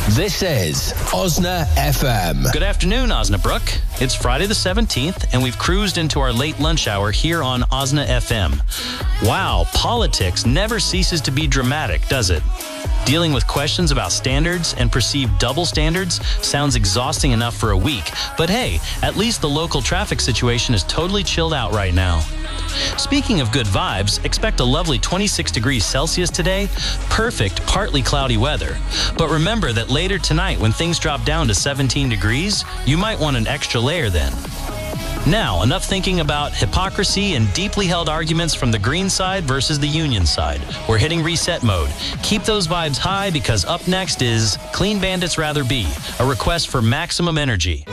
This is Osna FM. Good afternoon, Osnabrook. It's Friday the 17th, and we've cruised into our late lunch hour here on Osna FM. Wow, politics never ceases to be dramatic, does it? Dealing with questions about standards and perceived double standards sounds exhausting enough for a week, but hey, at least the local traffic situation is totally chilled out right now. Speaking of good vibes, expect a lovely 26 degrees Celsius today, perfect partly cloudy weather. But remember that later tonight when things drop down to 17 degrees, you might want an extra layer then. Now, enough thinking about hypocrisy and deeply held arguments from the green side versus the union side. We're hitting reset mode. Keep those vibes high because up next is Clean Bandits Rather Be, a request for maximum energy.